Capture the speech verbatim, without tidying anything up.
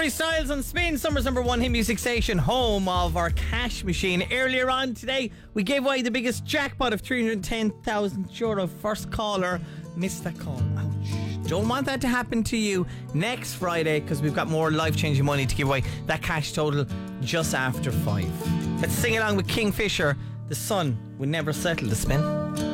Harry Styles on Spin, summer's number one hit music station, home of our cash machine. Earlier on today, we gave away the biggest jackpot of three hundred ten thousand euro. First caller missed that call. Ouch. Don't want that to happen to you next Friday, because we've got more life-changing money to give away. That cash total just after five. Let's sing along with Kingfisher. The sun will never settle. The Spin.